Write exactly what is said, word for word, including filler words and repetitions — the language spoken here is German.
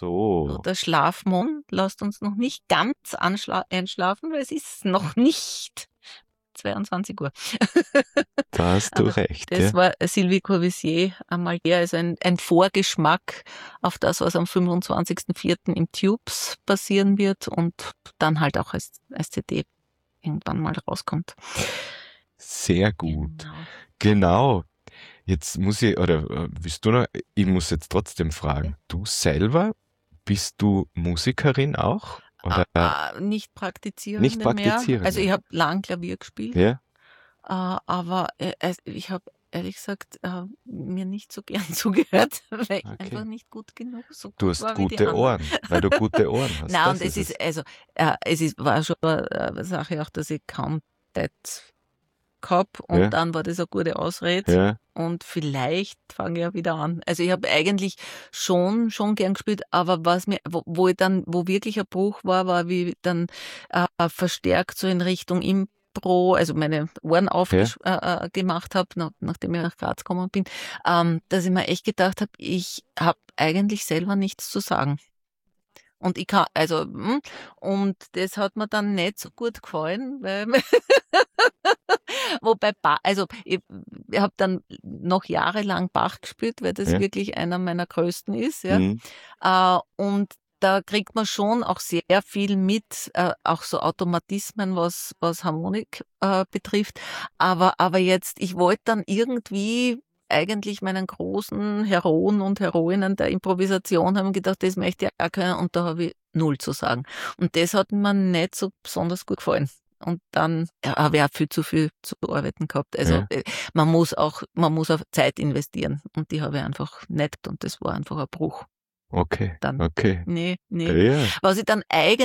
so. Der Schlafmond lässt uns noch nicht ganz anschla- einschlafen, weil es ist noch nicht zweiundzwanzig Uhr. Da hast du Aber recht. das Ja. war Sylvie Courvoisier einmal her, also ein, ein Vorgeschmack auf das, was am fünfundzwanzigsten vierten im Tubes passieren wird und dann halt auch als, als C D irgendwann mal rauskommt. Sehr gut. Genau. Genau. Jetzt muss ich, oder äh, willst du noch, ich muss jetzt trotzdem fragen, du selber, bist du Musikerin auch? Oder Ah, nicht praktizierende nicht praktizierende? mehr. Also ich habe lang Klavier gespielt, Ja? äh, aber äh, also ich habe ehrlich gesagt äh, mir nicht so gern zugehört, weil ich Okay. einfach nicht gut genug, so gut Du hast war wie die gute anderen. Ohren, weil du gute Ohren hast. Nein, Das und es ist ist, also, äh, es ist, war schon eine äh, Sache auch, dass ich kaum Zeit gehabt und Ja. dann war das eine gute Ausrede Ja, und vielleicht fange ich ja wieder an. Also ich habe eigentlich schon, schon gern gespielt, aber was mir, wo, wo ich dann, wo wirklich ein Bruch war, war, wie ich dann äh, verstärkt so in Richtung Impro, also meine Ohren aufgemacht äh, äh, gemacht habe, nach, nachdem ich nach Graz gekommen bin, ähm, dass ich mir echt gedacht habe, ich habe eigentlich selber nichts zu sagen. Und ich kann, also, hm, und das hat mir dann nicht so gut gefallen, weil, wobei, Bach, also, ich, ich habe dann noch jahrelang Bach gespielt, weil das ja. wirklich einer meiner größten ist, ja. Mhm. Äh, und da kriegt man schon auch sehr viel mit, äh, auch so Automatismen, was, was Harmonik äh, betrifft. Aber, aber jetzt, ich wollte dann irgendwie eigentlich meinen großen Heroen und Heroinnen der Improvisation haben gedacht, das möchte ich auch können und da habe ich null zu sagen. Und das hat mir nicht so besonders gut gefallen. Und dann ja, habe ich auch viel zu viel zu arbeiten gehabt. Also Ja. äh, man muss auch, man muss auch Zeit investieren und die habe ich einfach nicht und das war einfach ein Bruch. Okay, Dann, okay. nee, nee. Ja. Was ich dann eigentlich